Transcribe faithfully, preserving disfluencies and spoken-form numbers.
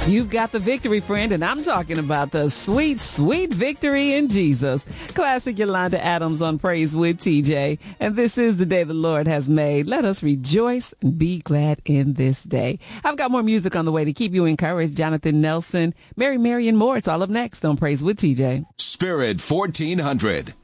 You've got the victory, friend, and I'm talking about the sweet, sweet victory in Jesus. Classic Yolanda Adams on Praise with T J. And this is the day the Lord has made. Let us rejoice and be glad in this day. I've got more music on the way to keep you encouraged. Jonathan Nelson, Mary, Mary, and more. It's all up next on Praise with T J. Spirit fourteen hundred.